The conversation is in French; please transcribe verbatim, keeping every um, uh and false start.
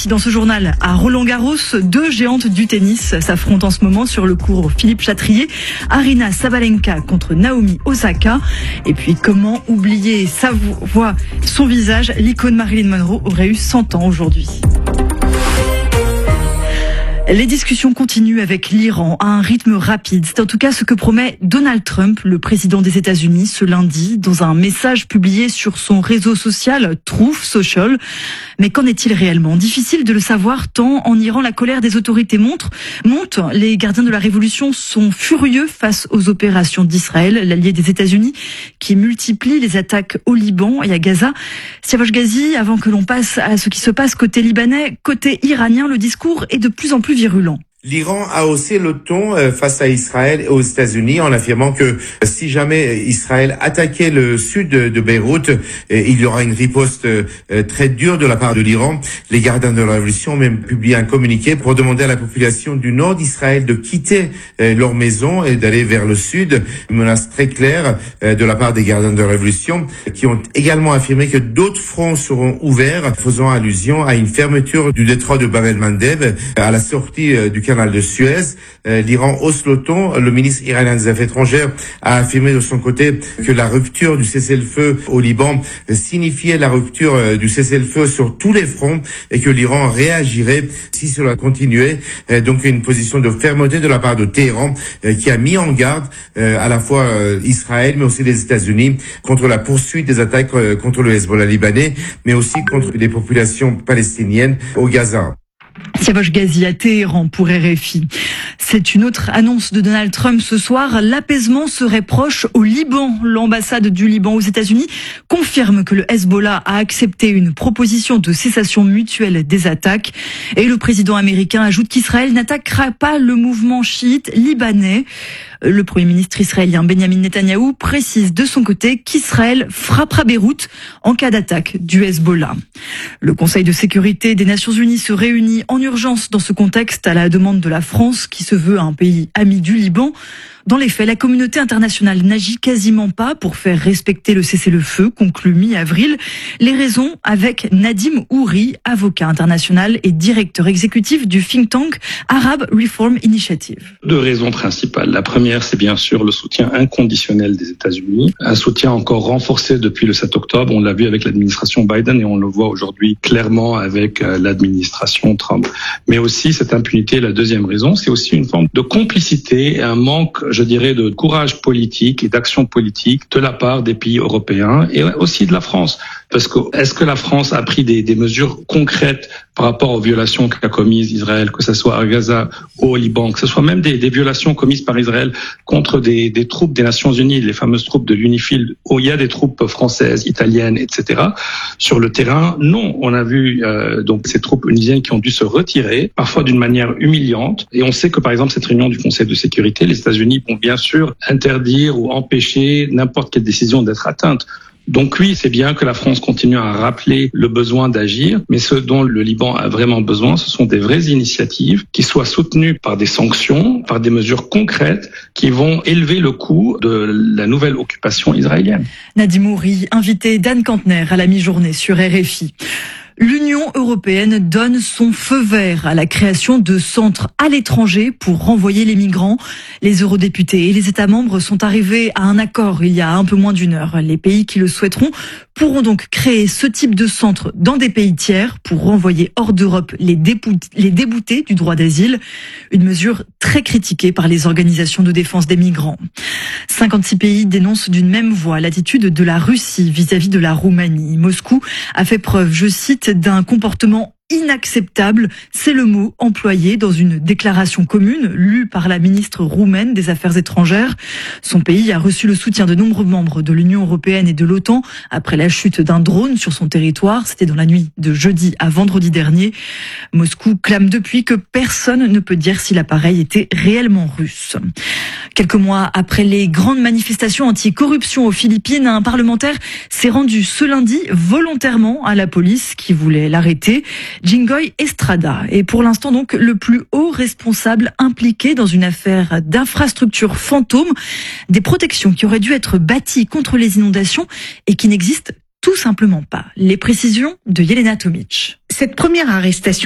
dans ce journal, à Roland-Garros, deux géantes du tennis s'affrontent en ce moment sur le court Philippe Chatrier. Aryna Sabalenka contre Naomi Osaka. Et puis, comment oublier sa voix, son visage? L'icône Marilyn Monroe aurait eu cent ans aujourd'hui. Les discussions continuent avec l'Iran à un rythme rapide. C'est en tout cas ce que promet Donald Trump, le président des États-Unis, ce lundi, dans un message publié sur son réseau social Truth Social. Mais qu'en est-il réellement? Difficile de le savoir tant en Iran la colère des autorités monte. monte. Les gardiens de la révolution sont furieux face aux opérations d'Israël, l'allié des États-Unis, qui multiplie les attaques au Liban et à Gaza. Siavash Ghazi, avant que l'on passe à ce qui se passe côté libanais, côté iranien, le discours est de plus en plus virulent. L'Iran a haussé le ton face à Israël et aux États-Unis en affirmant que si jamais Israël attaquait le sud de Beyrouth, il y aura une riposte très dure de la part de l'Iran. Les gardiens de la révolution ont même publié un communiqué pour demander à la population du nord d'Israël de quitter leur maison et d'aller vers le sud. Une menace très claire de la part des gardiens de la révolution qui ont également affirmé que d'autres fronts seront ouverts, faisant allusion à une fermeture du détroit de Bab el-Mandeb à la sortie du canal de Suez. Euh, L'Iran hausse le ton. Le ministre iranien des Affaires étrangères a affirmé de son côté que la rupture du cessez-le-feu au Liban signifiait la rupture euh, du cessez-le-feu sur tous les fronts et que l'Iran réagirait si cela continuait. Euh, donc une position de fermeté de la part de Téhéran euh, qui a mis en garde euh, à la fois euh, Israël mais aussi les États-Unis contre la poursuite des attaques euh, contre le Hezbollah libanais mais aussi contre les populations palestiniennes au Gaza. Siavash Ghazi à Téhéran pour R F I. C'est une autre annonce de Donald Trump ce soir. L'apaisement serait proche au Liban. L'ambassade du Liban aux États-Unis confirme que le Hezbollah a accepté une proposition de cessation mutuelle des attaques. Et le président américain ajoute qu'Israël n'attaquera pas le mouvement chiite libanais. Le Premier ministre israélien Benjamin Netanyahou précise de son côté qu'Israël frappera Beyrouth en cas d'attaque du Hezbollah. Le Conseil de sécurité des Nations Unies se réunit en urgence dans ce contexte à la demande de la France qui se veut un pays ami du Liban. Dans les faits, la communauté internationale n'agit quasiment pas pour faire respecter le cessez-le-feu conclu mi-avril. Les raisons avec Nadim Houri, avocat international et directeur exécutif du think tank Arab Reform Initiative. Deux raisons principales. La première, c'est bien sûr le soutien inconditionnel des États-Unis. Un soutien encore renforcé depuis le sept octobre. On l'a vu avec l'administration Biden et on le voit aujourd'hui clairement avec l'administration Trump. Mais aussi cette impunité. La deuxième raison, c'est aussi une forme de complicité et un manque, je dirais, de courage politique et d'action politique de la part des pays européens et aussi de la France. Parce que est-ce que la France a pris des, des mesures concrètes par rapport aux violations qu'a commises Israël, que ce soit à Gaza ou au Liban, que ce soit même des, des violations commises par Israël contre des, des troupes des Nations Unies, les fameuses troupes de l'UNIFIL, où il y a des troupes françaises, italiennes, et cetera. Sur le terrain, non. On a vu euh, donc ces troupes onusiennes qui ont dû se retirer, parfois d'une manière humiliante. Et on sait que par exemple cette réunion du Conseil de sécurité, les États-Unis vont bien sûr interdire ou empêcher n'importe quelle décision d'être atteinte. Donc oui, c'est bien que la France continue à rappeler le besoin d'agir, mais ce dont le Liban a vraiment besoin, ce sont des vraies initiatives qui soient soutenues par des sanctions, par des mesures concrètes qui vont élever le coût de la nouvelle occupation israélienne. Nadim Houri, invité d'Anne Kantner à la mi-journée sur R F I. L'Union européenne donne son feu vert à la création de centres à l'étranger pour renvoyer les migrants. Les eurodéputés et les États membres sont arrivés à un accord il y a un peu moins d'une heure. Les pays qui le souhaiteront pourront donc créer ce type de centre dans des pays tiers pour renvoyer hors d'Europe les, déboutés, les déboutés du droit d'asile. Une mesure très critiquée par les organisations de défense des migrants. cinquante-six pays dénoncent d'une même voix l'attitude de la Russie vis-à-vis de la Roumanie. Moscou a fait preuve, je cite, d'un comportement inacceptable, c'est le mot employé dans une déclaration commune lue par la ministre roumaine des Affaires étrangères. Son pays a reçu le soutien de nombreux membres de l'Union européenne et de l'OTAN après la chute d'un drone sur son territoire. C'était dans la nuit de jeudi à vendredi dernier. Moscou clame depuis que personne ne peut dire si l'appareil était réellement russe. Quelques mois après les grandes manifestations anti-corruption aux Philippines, un parlementaire s'est rendu ce lundi volontairement à la police qui voulait l'arrêter. Jingoy Estrada est pour l'instant donc le plus haut responsable impliqué dans une affaire d'infrastructure fantôme, des protections qui auraient dû être bâties contre les inondations et qui n'existent tout simplement pas. Les précisions de Yelena Tomic. Cette première arrestation